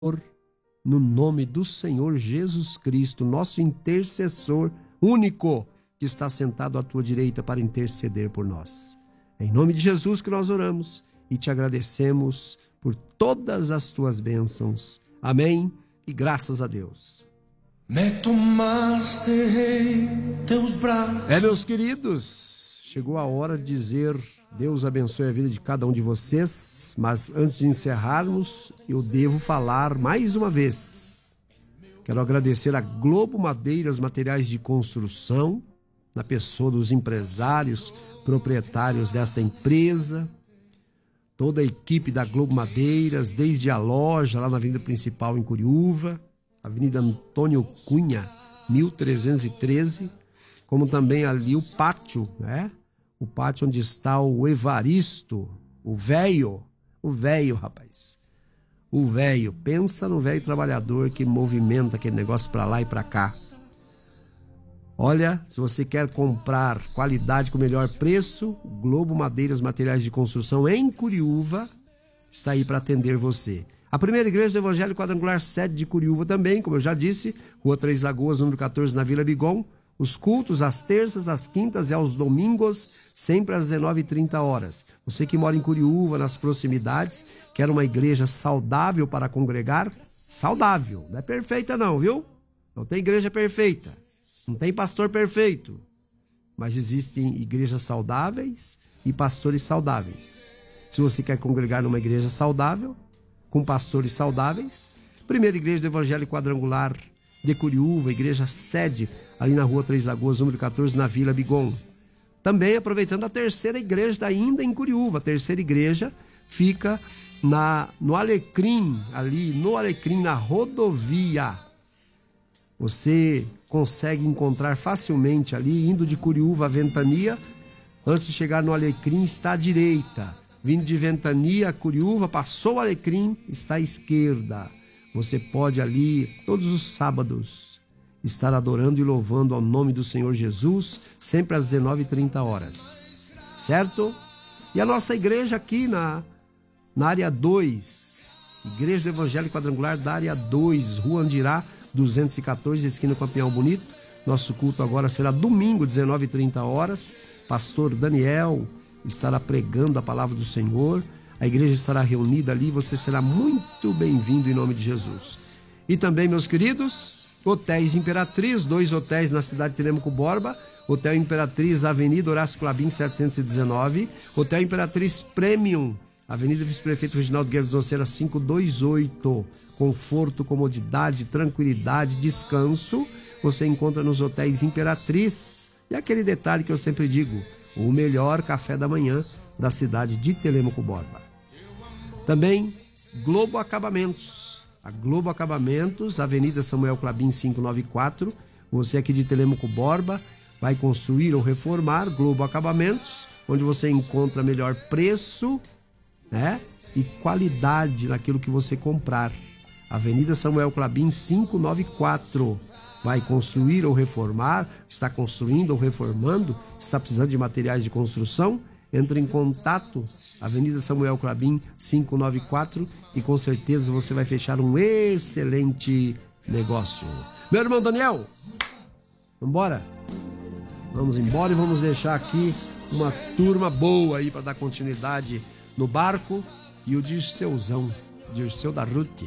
no nome do Senhor Jesus Cristo, nosso intercessor único, que está sentado à tua direita para interceder por nós. É em nome de Jesus que nós oramos e te agradecemos por todas as tuas bênçãos. Amém e graças a Deus. Me tomaste em teus braços. Meus queridos, chegou a hora de dizer Deus abençoe a vida de cada um de vocês, mas antes de encerrarmos, eu devo falar mais uma vez. Quero agradecer a Globo Madeiras Materiais de Construção, na pessoa dos empresários, proprietários desta empresa, toda a equipe da Globo Madeiras, desde a loja lá na Avenida Principal em Curiúva, Avenida Antônio Cunha, 1313, como também ali o pátio, né? O pátio onde está o Evaristo, o velho, rapaz. O velho, pensa no velho trabalhador que movimenta aquele negócio para lá e para cá. Olha, se você quer comprar qualidade com melhor preço, Globo Madeiras Materiais de Construção em Curiúva está aí para atender você. A primeira igreja do Evangelho Quadrangular Sede de Curiúva também, como eu já disse, Rua Três Lagoas, número 14, na Vila Bigon. Os cultos às terças, às quintas e aos domingos, sempre às 19h30. Você que mora em Curiúva, nas proximidades, quer uma igreja saudável para congregar? Saudável, não é perfeita não, viu? Não tem igreja perfeita, não tem pastor perfeito, mas existem igrejas saudáveis e pastores saudáveis. Se você quer congregar numa igreja saudável, com pastores saudáveis, primeira igreja do Evangelho Quadrangular de Curiúva, igreja sede, ali na Rua Três Lagoas, número 14, na Vila Bigon. Também aproveitando a terceira igreja ainda em Curiúva. A terceira igreja fica no Alecrim, ali no Alecrim, na rodovia. Você consegue encontrar facilmente ali, indo de Curiúva a Ventania. Antes de chegar no Alecrim, está à direita. Vindo de Ventania a Curiúva, passou o Alecrim, está à esquerda. Você pode ali, todos os sábados, estar adorando e louvando ao nome do Senhor Jesus, sempre às 19h30. Certo? E a nossa igreja aqui na área 2, Igreja do Evangelho Quadrangular da área 2, Rua Andirá, 214, esquina com Pinhal Bonito. Nosso culto agora será domingo, 19h30. Pastor Daniel estará pregando a palavra do Senhor. A igreja estará reunida ali, você será muito bem-vindo em nome de Jesus. E também, meus queridos, Hotéis Imperatriz, 2 hotéis na cidade de Telêmaco Borba, Hotel Imperatriz, Avenida Horácio Clabin, 719, Hotel Imperatriz Premium, Avenida Vice-Prefeito Reginaldo Guedes Doceira, 528, conforto, comodidade, tranquilidade, descanso, você encontra nos Hotéis Imperatriz. E aquele detalhe que eu sempre digo, o melhor café da manhã da cidade de Telêmaco Borba. Também Globo Acabamentos. A Globo Acabamentos, Avenida Samuel Clabin 594. Você aqui de Telêmaco Borba vai construir ou reformar, Globo Acabamentos, onde você encontra melhor preço, né? E qualidade naquilo que você comprar. Avenida Samuel Clabin 594. Vai construir ou reformar, está construindo ou reformando, está precisando de materiais de construção? Entre em contato, Avenida Samuel Clabin 594, e com certeza você vai fechar um excelente negócio. Meu irmão Daniel, vamos embora? Vamos embora e vamos deixar aqui uma turma boa aí para dar continuidade no barco. E o Dirceuzão, Dirceu da Ruth,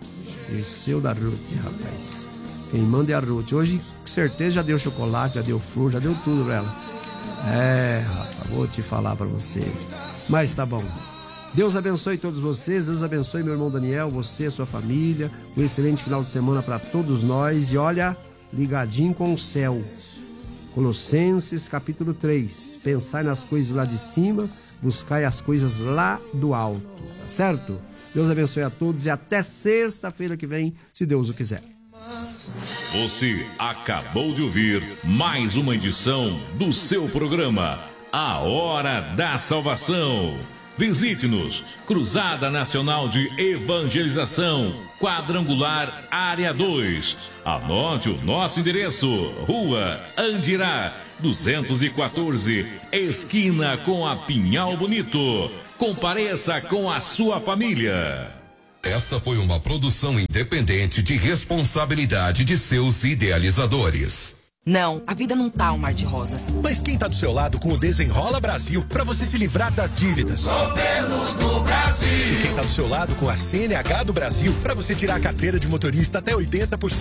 rapaz. Quem manda é a Ruth. Hoje, com certeza, já deu chocolate, já deu flor, já deu tudo pra ela. Rapaz, vou te falar pra você. Mas tá bom. Deus abençoe todos vocês. Deus abençoe meu irmão Daniel, você, sua família. Um excelente final de semana pra todos nós. E olha, ligadinho com o céu. Colossenses capítulo 3. Pensai nas coisas lá de cima, buscai as coisas lá do alto. Tá certo? Deus abençoe a todos e até sexta-feira que vem, se Deus o quiser. Você acabou de ouvir mais uma edição do seu programa A Hora da Salvação. Visite-nos, Cruzada Nacional de Evangelização, Quadrangular Área 2. Anote o nosso endereço: Rua Andirá, 214, esquina com a Pinhal Bonito. Compareça com a sua família. Esta foi uma produção independente de responsabilidade de seus idealizadores. Não, a vida não tá um mar de rosas. Mas quem tá do seu lado com o Desenrola Brasil para você se livrar das dívidas? Governo do Brasil. E quem tá do seu lado com a CNH do Brasil para você tirar a carteira de motorista até 80%?